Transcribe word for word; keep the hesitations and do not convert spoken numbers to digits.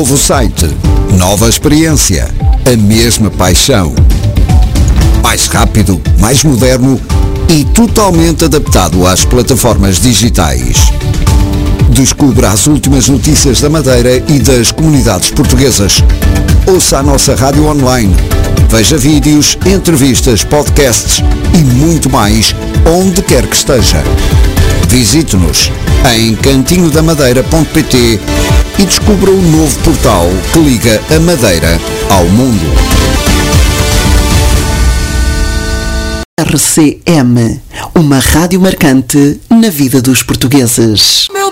Novo site, nova experiência, a mesma paixão. Mais rápido, mais moderno e totalmente adaptado às plataformas digitais. Descubra as últimas notícias da Madeira e das comunidades portuguesas. Ouça a nossa rádio online. Veja vídeos, entrevistas, podcasts e muito mais onde quer que esteja. Visite-nos em cantinho da madeira ponto pt e descubra o novo portal que liga a Madeira ao mundo. R C M, uma rádio marcante na vida dos portugueses. Meu